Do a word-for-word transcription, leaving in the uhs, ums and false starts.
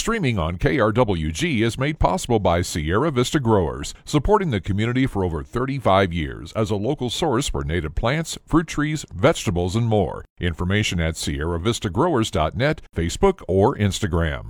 Streaming on K R W G is made possible by Sierra Vista Growers, supporting the community for over thirty-five years as a local source for native plants, fruit trees, vegetables, and more. Information at sierra vista growers dot net, Facebook, or Instagram.